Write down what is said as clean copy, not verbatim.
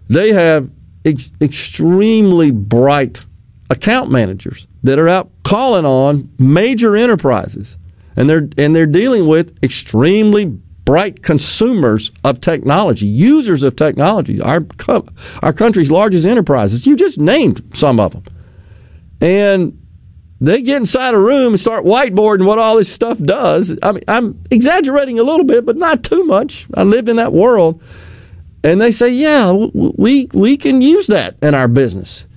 They have extremely bright account managers that are out calling on major enterprises, and they're dealing with extremely bright consumers of technology, users of technology, our country's largest enterprises. You just named some of them. And they get inside a room and start whiteboarding what all this stuff does. I mean, I'm exaggerating a little bit, but not too much. I lived in that world. And they say, yeah, we can use that in our business.